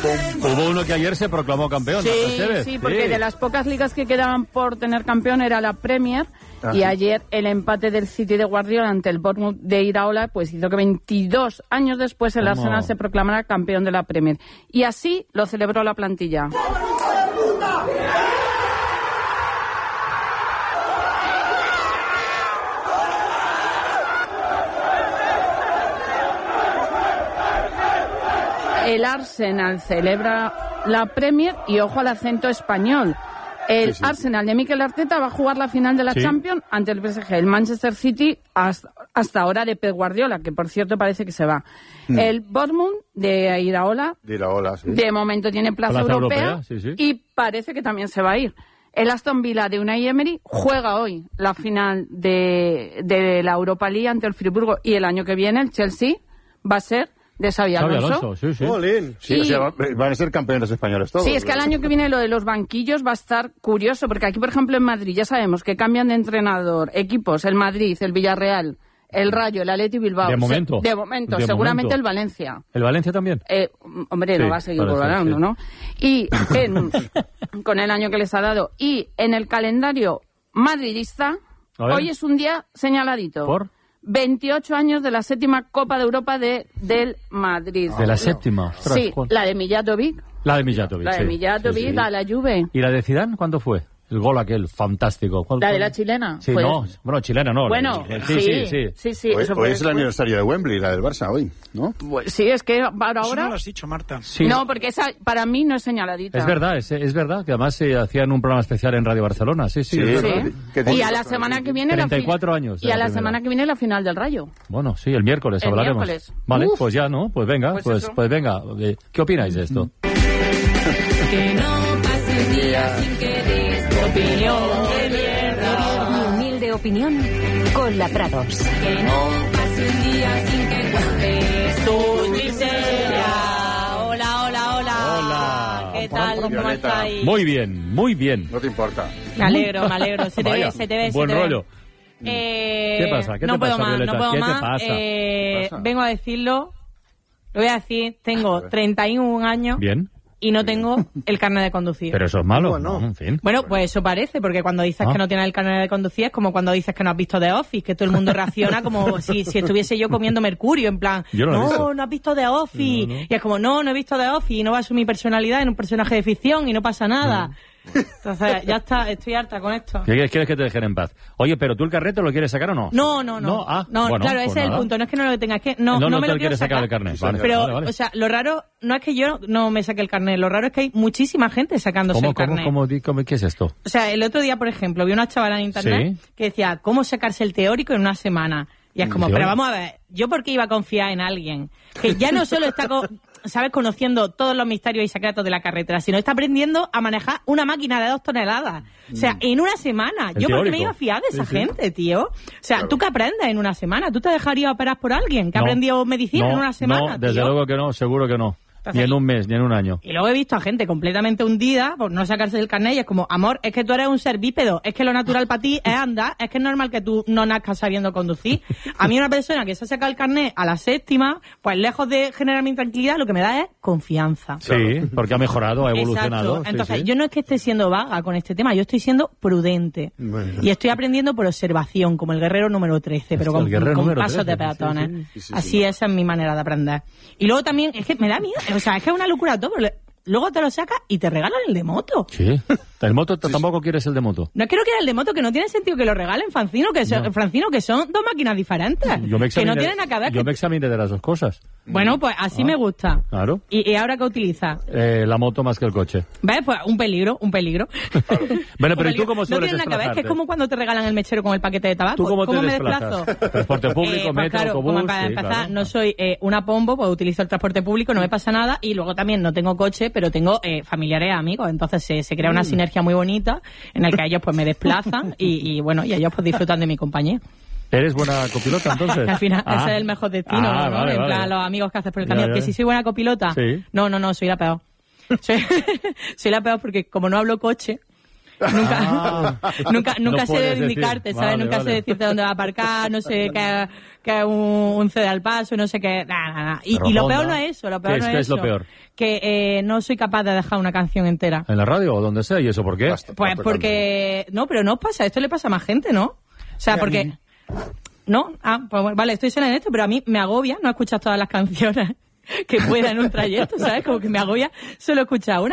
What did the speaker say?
Hubo uno que ayer se proclamó campeón. Sí, porque de las pocas ligas que quedaban por tener campeón era la Premier. Y ayer el empate del City de Guardiola ante el Bournemouth de Iraola pues hizo que 22 años después el Arsenal se proclamara campeón de la Premier. Y así lo celebró la plantilla. El Arsenal celebra la Premier y ojo al acento español. El Arsenal de Mikel Arteta va a jugar la final de la Champions ante el PSG. El Manchester City hasta ahora de Pep Guardiola, que por cierto parece que se va. El Bournemouth de Iraola, de momento tiene plaza europea y parece que también se va a ir. El Aston Villa de Unai Emery juega hoy la final de la Europa League ante el Friburgo y el año que viene el Chelsea va a ser de Xabi Alonso. Sí, o sea, van a ser campeones españoles todos. Sí, es que el año que viene lo de los banquillos va a estar curioso, porque aquí, por ejemplo, en Madrid ya sabemos que cambian de entrenador equipos, el Madrid, el Villarreal, el Rayo, el Athletic Bilbao. De momento. Seguramente el Valencia. ¿El Valencia también? Hombre, no va a seguir volando, ¿no? Y con el año que les ha dado. Y en el calendario madridista, hoy es un día señaladito. ¿Por? 28 años de la 7ª Copa de Europa del Madrid. ¿De la 7ª? Ostras, sí, la de Mijatovic. La de Mijatovic, a la Juve. ¿Y la de Zidane cuándo fue? El gol aquel, fantástico. ¿La de la chilena? Sí, pues... bueno, chilena no. Bueno, sí. Hoy es el aniversario de Wembley, la del Barça, hoy, ¿no? Pues, sí, es que ahora... Eso no lo has dicho, Marta. Sí. No, porque esa para mí no es señaladita. Es verdad, que además se hacían un programa especial en Radio Barcelona, sí. Y a la semana que viene... 34 años. Y a la semana que viene la final del Rayo. Bueno, sí, el miércoles hablaremos. Vale, pues ya, ¿no? Pues venga, pues venga. ¿Qué opináis de esto? Que no pase un día sin que des tu opinión de mierda. Mi humilde opinión con la Prados. Que no pase un día sin que cuentes tus miserias. Hola. ¿Qué tal? ¿Cómo estáis? Muy bien. No te importa. Me alegro. Se te ve. Buen rollo. ¿Qué pasa? ¿Qué no te puedo pasa, más, Violeta? no puedo ¿Qué más. te pasa? Vengo a decirlo. Lo voy a decir. Tengo 31 años. Bien. Y no tengo el carnet de conducir. Pero eso es malo, ¿no? En fin. Bueno, pues eso parece, porque cuando dices que no tienes el carnet de conducir es como cuando dices que no has visto The Office, que todo el mundo reacciona como si estuviese yo comiendo mercurio, en plan, no has visto The Office. No. Y es como, no he visto The Office, y no baso mi personalidad en un personaje de ficción y no pasa nada. Entonces, ya está, estoy harta con esto. ¿Quieres que te dejen en paz? Oye, ¿pero tú el carnet lo quieres sacar o no? No. Bueno, claro, ese es el punto. No es que no lo tenga, es que no me lo quiero sacar el carnet. Vale, pero, vale. O sea, lo raro no es que yo no me saque el carnet, lo raro es que hay muchísima gente sacándose el carnet. ¿Qué es esto? O sea, el otro día, por ejemplo, vi una chavala en internet que decía, ¿cómo sacarse el teórico en una semana? Y es como, pero vamos a ver, ¿yo por qué iba a confiar en alguien que ya no solo está conociendo todos los misterios y secretos de la carretera, sino está aprendiendo a manejar una máquina de 2 toneladas? O sea, en una semana. ¿Yo por qué me iba a fiar de esa gente, tío? O sea, ¿tú qué aprendes en una semana? ¿Tú te dejarías operar por alguien que ha aprendido medicina en una semana, No, desde luego que no, seguro que no. Ni en un mes, ni en un año. Y luego he visto a gente completamente hundida por no sacarse el carnet y es como, amor, es que tú eres un ser bípedo, es que lo natural para ti es andar, es que es normal que tú no nazcas sabiendo conducir. A mí una persona que se ha sacado el carnet a la 7ª, pues lejos de generarme intranquilidad, lo que me da es confianza. Sí, porque ha mejorado, ha evolucionado. Exacto. Entonces, yo no es que esté siendo vaga con este tema, yo estoy siendo prudente. Bueno. Y estoy aprendiendo por observación, como el guerrero número 13, pero con pasos de peatones. Así esa es mi manera de aprender. Y luego también, es que me da miedo. O sea, es que es una locura todo. Luego te lo sacas y te regalan el de moto. Sí. ¿El moto tampoco quieres el de moto? No quiero que era el de moto, que no tiene sentido que lo regalen, Francino, que son 2 máquinas diferentes. Que no tienen nada que ver. Yo me examiné de las dos cosas. Bueno, pues así me gusta. Claro. ¿Y ahora qué utilizas? La moto más que el coche. ¿Ves? Pues un peligro. Bueno, pero ¿y tú cómo sueles desplazarte? No tiene nada que ver, que es como cuando te regalan el mechero con el paquete de tabaco. ¿Tú cómo me desplazo? ¿Transporte público, metro, claro, autobús? Como para empezar, no soy una pombo, pues utilizo el transporte público, no me pasa nada. Y luego también no tengo coche, pero tengo familiares, amigos. Entonces se crea una sinergia muy bonita en la que ellos pues me desplazan y bueno, y ellos pues disfrutan de mi compañía. ¿Eres buena copilota, entonces? Al final, ese es el mejor destino, ¿no? Vale, en plan, los amigos que haces por el camino. Ya. Que si soy buena copilota, sí. No, soy la peor. Soy la peor porque como no hablo coche, Nunca sé indicarte, ¿sabes? Nunca sé decirte dónde va a aparcar, no sé que un cede al paso, no sé qué, nada. Y lo peor no es eso, lo peor no es eso. Lo peor? Que no soy capaz de dejar una canción entera. ¿En la radio o donde sea? ¿Y eso por qué? Pues porque... No, pero no pasa, esto le pasa a más gente, ¿no? O sea, porque... ¿No? Pues vale, estoy sola en esto, pero a mí me agobia no escuchar todas las canciones que pueda en un trayecto, ¿sabes? Como que me agobia solo escuchar una.